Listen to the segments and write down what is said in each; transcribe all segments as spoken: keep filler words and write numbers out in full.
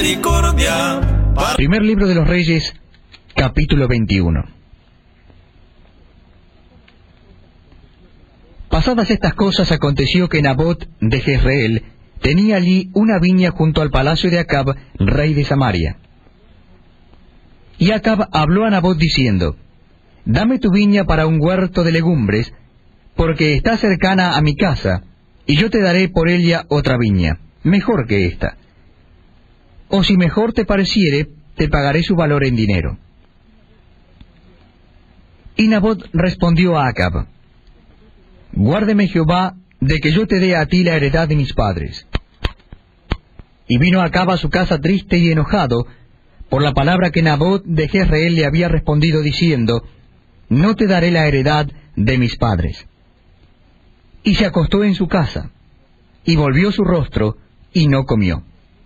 Primer libro de los Reyes, capítulo veintiuno. Pasadas estas cosas, aconteció que Nabot de Jezreel tenía allí una viña junto al palacio de Acab, rey de Samaria. Y Acab habló a Nabot diciendo: Dame tu viña para un huerto de legumbres, porque está cercana a mi casa, y yo te daré por ella otra viña, mejor que esta. O si mejor te pareciere, te pagaré su valor en dinero. Y Nabot respondió a Acab: Guárdeme Jehová de que yo te dé a ti la heredad de mis padres. Y vino Acab a su casa triste y enojado por la palabra que Nabot de Jezreel le había respondido diciendo: No te daré la heredad de mis padres. Y se acostó en su casa, y volvió su rostro, y no comió.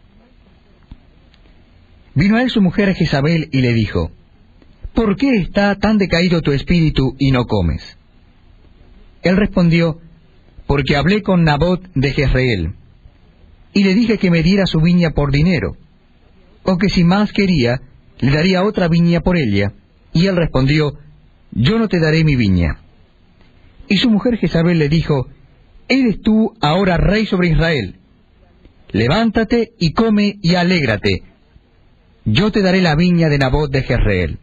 Vino a él su mujer Jezabel, y le dijo: ¿Por qué está tan decaído tu espíritu, y no comes? Él respondió: Porque hablé con Nabot de Jezreel, y le dije que me diera su viña por dinero, o que si más quería, le daría otra viña por ella. Y él respondió: Yo no te daré mi viña. Y su mujer Jezabel le dijo: ¿Eres tú ahora rey sobre Israel? Levántate y come y alégrate. Yo te daré la viña de Nabot de Jezreel.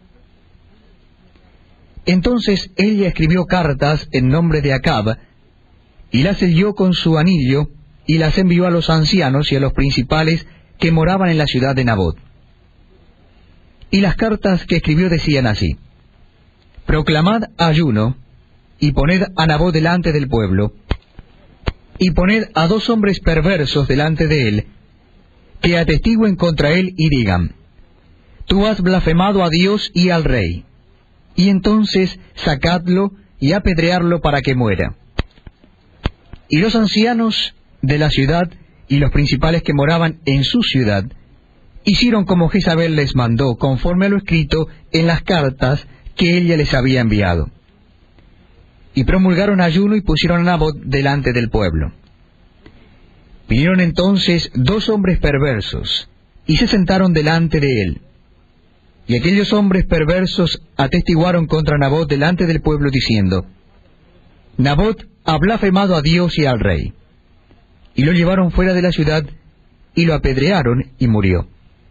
Entonces ella escribió cartas en nombre de Acab, y las selló con su anillo, y las envió a los ancianos y a los principales que moraban en la ciudad de Nabot. Y las cartas que escribió decían así: Proclamad ayuno, y poned a Nabot delante del pueblo, y poned a dos hombres perversos delante de él, que atestiguen contra él y digan: Tú has blasfemado a Dios y al rey. Y entonces sacadlo y apedrearlo para que muera. Y los ancianos de la ciudad y los principales que moraban en su ciudad hicieron como Jezabel les mandó, conforme a lo escrito en las cartas que ella les había enviado. Y promulgaron ayuno y pusieron a Nabot delante del pueblo. Vinieron entonces dos hombres perversos, y se sentaron delante de él. Y aquellos hombres perversos atestiguaron contra Nabot delante del pueblo, diciendo: Nabot ha blasfemado a Dios y al rey. Y lo llevaron fuera de la ciudad, y lo apedrearon, y murió.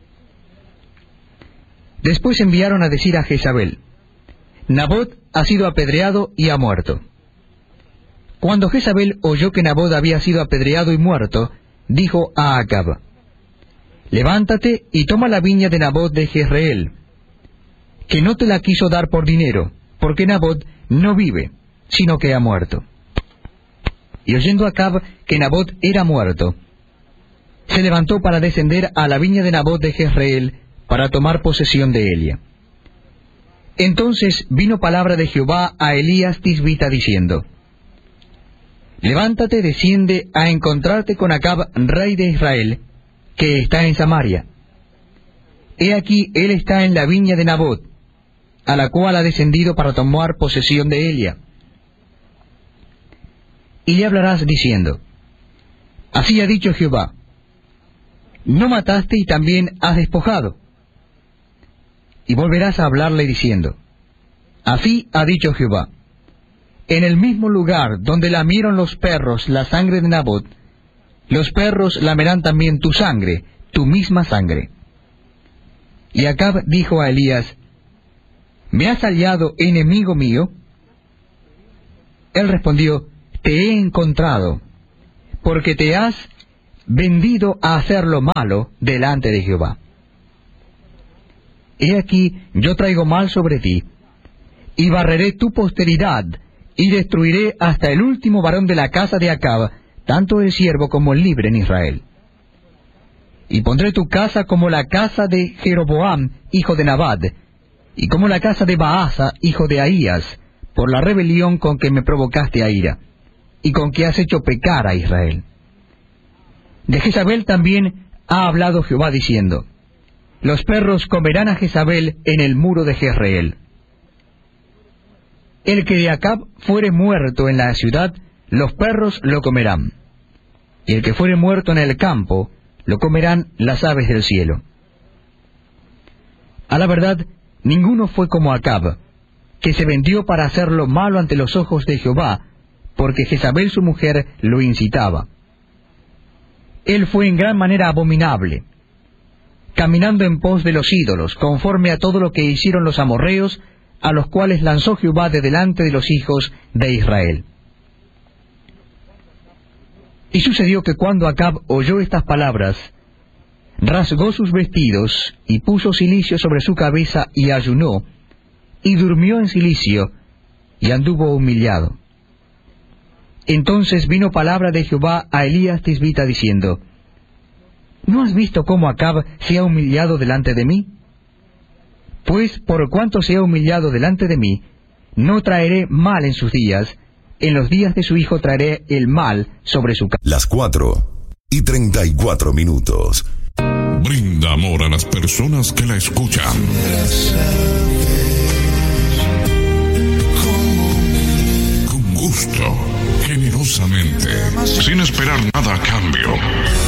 Después enviaron a decir a Jezabel: Nabot ha sido apedreado y ha muerto. Cuando Jezabel oyó que Nabot había sido apedreado y muerto, dijo a Acab: Levántate y toma la viña de Nabot de Jezreel, que no te la quiso dar por dinero, porque Nabot no vive, sino que ha muerto. Y oyendo Acab que Nabot era muerto, se levantó para descender a la viña de Nabot de Jezreel, para tomar posesión de ella. Entonces vino palabra de Jehová a Elías Tisbita, diciendo: Levántate, desciende a encontrarte con Acab, rey de Israel, que está en Samaria. He aquí, él está en la viña de Nabot, a la cual ha descendido para tomar posesión de ella. Y le hablarás diciendo: Así ha dicho Jehová: No mataste y también has despojado. Y volverás a hablarle diciendo: Así ha dicho Jehová: En el mismo lugar donde lamieron los perros la sangre de Nabot, los perros lamerán también tu sangre, tu misma sangre. Y Acab dijo a Elías: ¿Me has hallado enemigo mío? Él respondió: Te he encontrado, porque te has vendido a hacer lo malo delante de Jehová. He aquí, yo traigo mal sobre ti, y barreré tu posteridad, y destruiré hasta el último varón de la casa de Acab, tanto el siervo como el libre en Israel. Y pondré tu casa como la casa de Jeroboam, hijo de Nabat, y como la casa de Baasa, hijo de Ahías, por la rebelión con que me provocaste a ira, y con que has hecho pecar a Israel. De Jezabel también ha hablado Jehová diciendo: Los perros comerán a Jezabel en el muro de Jezreel. El que de Acab fuere muerto en la ciudad, los perros lo comerán. Y el que fuere muerto en el campo, lo comerán las aves del cielo. A la verdad, ninguno fue como Acab, que se vendió para hacer lo malo ante los ojos de Jehová, porque Jezabel su mujer lo incitaba. Él fue en gran manera abominable, caminando en pos de los ídolos, conforme a todo lo que hicieron los amorreos, a los cuales lanzó Jehová de delante de los hijos de Israel. Y sucedió que cuando Acab oyó estas palabras, rasgó sus vestidos, y puso cilicio sobre su cabeza, y ayunó, y durmió en cilicio, y anduvo humillado. Entonces vino palabra de Jehová a Elías Tisbita, diciendo, ¿no has visto cómo Acab se ha humillado delante de mí? Pues por cuanto se ha humillado delante de mí, no traeré mal en sus días, en los días de su hijo traeré el mal sobre su casa. Las cuatro y treinta y cuatro minutos. Brinda amor a las personas que la escuchan. Con gusto, generosamente, sin esperar nada a cambio.